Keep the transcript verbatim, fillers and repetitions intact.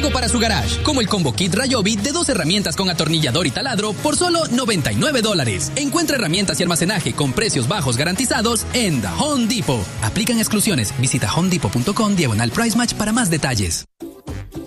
algo para su garage, como el Combo Kit Ryobi de dos herramientas con atornillador y taladro por solo noventa y nueve dólares. Encuentra herramientas y almacenaje con precios bajos garantizados en The Home Depot. Aplican exclusiones. Visita homedepot punto com diagonal price match para más detalles.